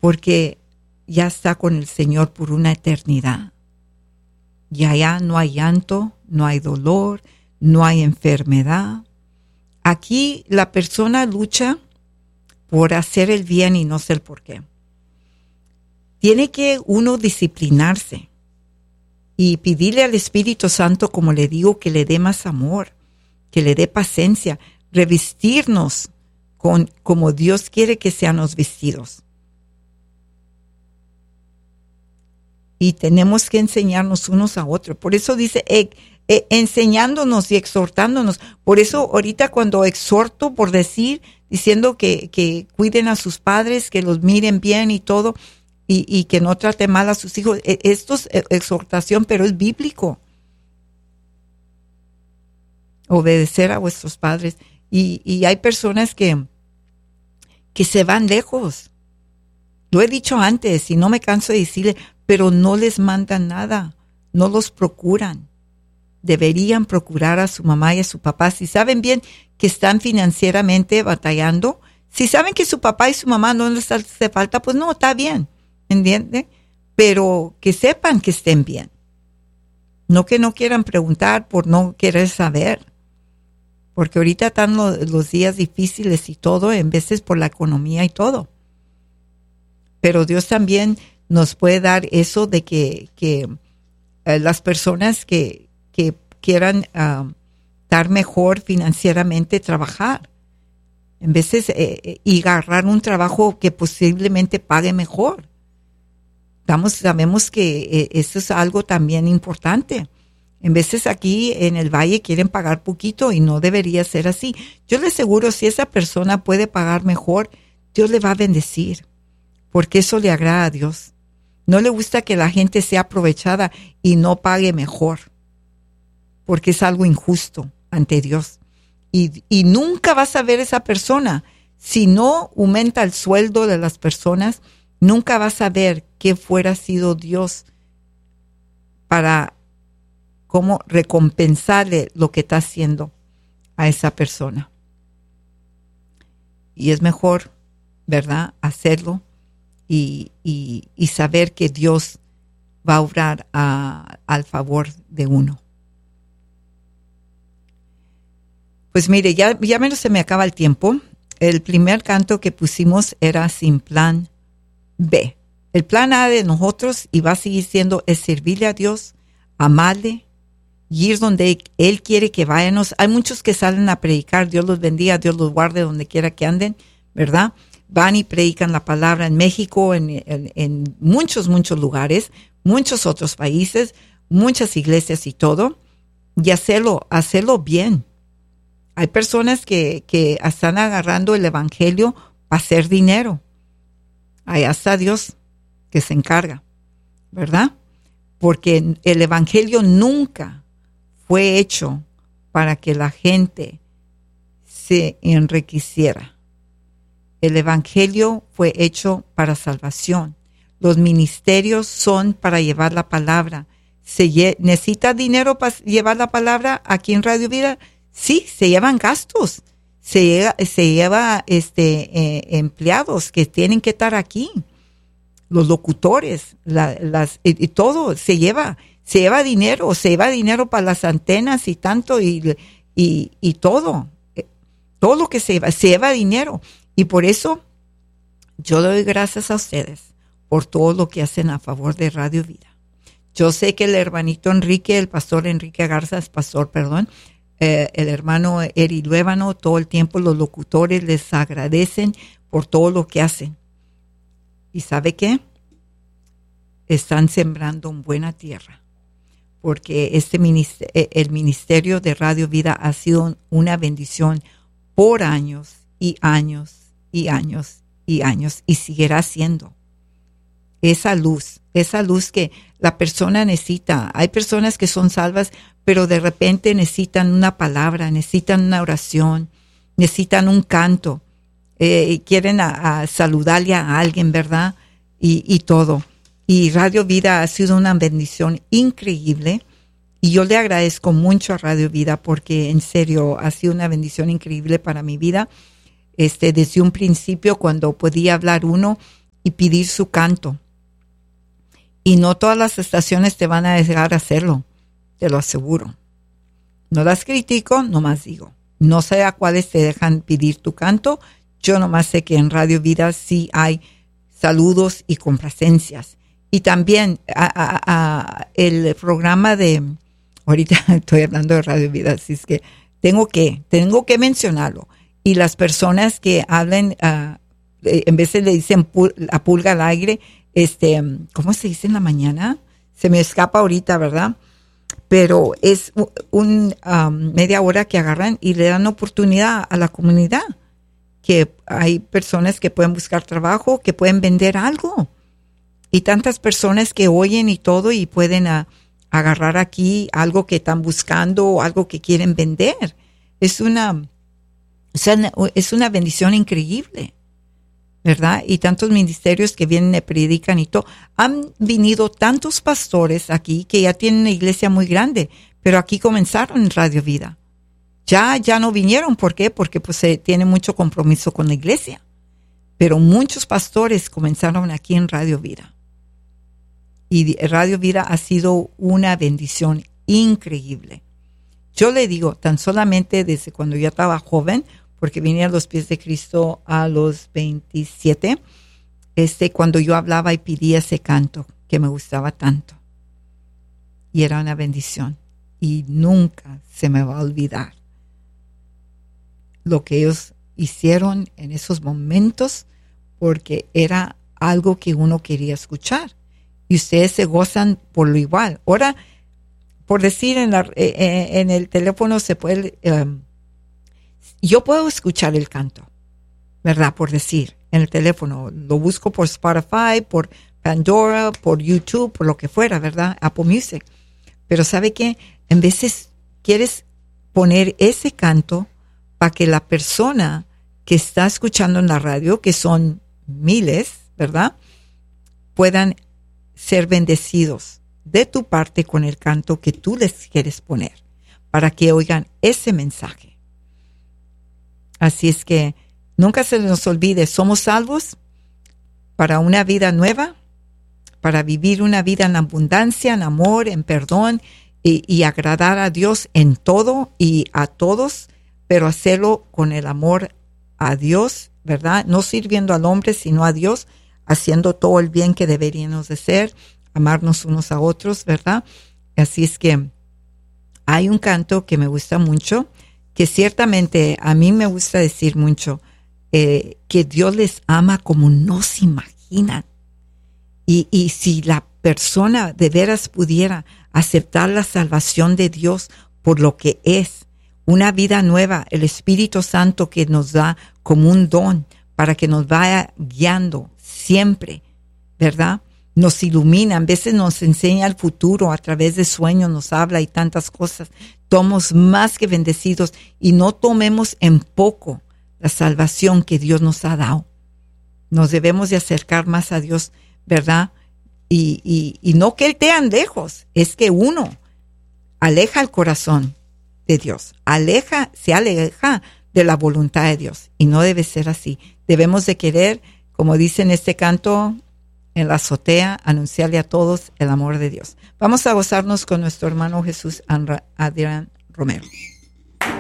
porque ya está con el Señor por una eternidad. Y allá no hay llanto, no hay dolor, no hay enfermedad. Aquí la persona lucha por hacer el bien y no sé el por qué. Tiene que uno disciplinarse y pedirle al Espíritu Santo, como le digo, que le dé más amor, que le dé paciencia, revestirnos como Dios quiere que seamos vestidos. Y tenemos que enseñarnos unos a otros. Por eso dice, enseñándonos y exhortándonos. Por eso ahorita cuando exhorto, por diciendo que cuiden a sus padres, que los miren bien y todo, y que no trate mal a sus hijos. Esto es exhortación, pero es bíblico. Obedecer a vuestros padres. Y hay personas que se van lejos. Lo he dicho antes y no me canso de decirle, pero no les mandan nada, no los procuran. Deberían procurar a su mamá y a su papá. Si saben bien que están financieramente batallando, si saben que su papá y su mamá no les hace falta, pues no, está bien, ¿entiende? Pero que sepan que estén bien. No que no quieran preguntar por no querer saber. Porque ahorita están los días difíciles y todo, en veces por la economía y todo. Pero Dios también nos puede dar eso de que las personas que quieran estar mejor financieramente, trabajar. En veces y agarrar un trabajo que posiblemente pague mejor. Sabemos que eso es algo también importante. En veces aquí en el valle quieren pagar poquito y no debería ser así. Yo le aseguro, si esa persona puede pagar mejor, Dios le va a bendecir, porque eso le agrada a Dios. No le gusta que la gente sea aprovechada y no pague mejor, porque es algo injusto ante Dios. Y nunca vas a ver esa persona. Si no aumenta el sueldo de las personas, nunca vas a ver qué fuera sido Dios para cómo recompensarle lo que está haciendo a esa persona. Y es mejor, ¿verdad?, hacerlo y saber que Dios va a obrar al favor de uno. Pues mire, ya menos se me acaba el tiempo. El primer canto que pusimos era Sin Plan B. El plan A de nosotros, y va a seguir siendo, es servirle a Dios, amarle, y ir donde Él quiere que vayamos. Hay muchos que salen a predicar, Dios los bendiga, Dios los guarde donde quiera que anden, ¿verdad? Van y predican la palabra en México, en muchos lugares, muchos otros países, muchas iglesias y todo, y hacerlo bien. Hay personas que están agarrando el evangelio para hacer dinero. Allá está Dios que se encarga, ¿verdad? Porque el evangelio nunca fue hecho para que la gente se enriqueciera. El evangelio fue hecho para salvación. Los ministerios son para llevar la palabra. ¿Necesita dinero para llevar la palabra aquí en Radio Vida? Sí, se llevan gastos. Se lleva empleados que tienen que estar aquí. Los locutores, y todo se lleva dinero para las antenas y tanto y todo lo que se lleva dinero. Y por eso yo doy gracias a ustedes por todo lo que hacen a favor de Radio Vida. Yo sé que el hermanito Enrique, el pastor Enrique Garza, el hermano Eri Luébano, todo el tiempo los locutores les agradecen por todo lo que hacen. ¿Y sabe qué? Están sembrando en buena tierra, porque el ministerio de Radio Vida ha sido una bendición por años y años y años y años, y seguirá siendo esa luz que la persona necesita. Hay personas que son salvas, pero de repente necesitan una palabra, necesitan una oración, necesitan un canto, quieren saludarle a alguien, ¿verdad? Y todo. Y Radio Vida ha sido una bendición increíble, y yo le agradezco mucho a Radio Vida porque en serio ha sido una bendición increíble para mi vida. Desde un principio, cuando podía hablar uno, y pedir su canto. Y no todas las estaciones te van a dejar hacerlo, te lo aseguro. No las critico, nomás digo. No sé a cuáles te dejan pedir tu canto. Yo nomás sé que en Radio Vida sí hay saludos y complacencias. Y también el programa de... Ahorita estoy hablando de Radio Vida, así es que tengo que mencionarlo. Y las personas que hablan, en vez de le dicen la pulga al aire, ¿cómo se dice en la mañana? Se me escapa ahorita, ¿verdad? Pero es media hora que agarran y le dan oportunidad a la comunidad. Que hay personas que pueden buscar trabajo, que pueden vender algo. Y tantas personas que oyen y todo y pueden agarrar aquí algo que están buscando o algo que quieren vender. Es una bendición increíble, ¿verdad? Y tantos ministerios que vienen y predican y todo. Han venido tantos pastores aquí que ya tienen una iglesia muy grande, pero aquí comenzaron en Radio Vida. Ya no vinieron, ¿por qué? Porque pues se tiene mucho compromiso con la iglesia. Pero muchos pastores comenzaron aquí en Radio Vida. Y Radio Vida ha sido una bendición increíble. Yo le digo, tan solamente desde cuando yo estaba joven, porque vine a los pies de Cristo a los 27, cuando yo hablaba y pedía ese canto que me gustaba tanto. Y era una bendición. Y nunca se me va a olvidar lo que ellos hicieron en esos momentos, porque era algo que uno quería escuchar. Y ustedes se gozan por lo igual. Ahora, por decir, en el teléfono se puede... yo puedo escuchar el canto, ¿verdad? Por decir, en el teléfono. Lo busco por Spotify, por Pandora, por YouTube, por lo que fuera, ¿verdad? Apple Music. Pero ¿sabe qué? En veces quieres poner ese canto para que la persona que está escuchando en la radio, que son miles, ¿verdad? Puedan ser bendecidos de tu parte con el canto que tú les quieres poner, para que oigan ese mensaje. Así es que nunca se nos olvide, somos salvos para una vida nueva, para vivir una vida en abundancia, en amor, en perdón y agradar a Dios en todo y a todos, pero hacerlo con el amor a Dios, ¿verdad? No sirviendo al hombre, sino a Dios, haciendo todo el bien que deberíamos de ser, amarnos unos a otros, ¿verdad? Así es que hay un canto que me gusta mucho, que ciertamente a mí me gusta decir mucho, que Dios les ama como no se imaginan. Y si la persona de veras pudiera aceptar la salvación de Dios por lo que es, una vida nueva, el Espíritu Santo que nos da como un don para que nos vaya guiando siempre, ¿verdad? Nos ilumina, a veces nos enseña el futuro a través de sueños, nos habla y tantas cosas. Somos más que bendecidos y no tomemos en poco la salvación que Dios nos ha dado. Nos debemos de acercar más a Dios, ¿verdad? Y no que Él esté lejos, es que uno aleja el corazón de Dios, se aleja de la voluntad de Dios y no debe ser así. Debemos de querer, como dice en este canto, en la azotea, anunciarle a todos el amor de Dios. Vamos a gozarnos con nuestro hermano Jesús Adrián Romero.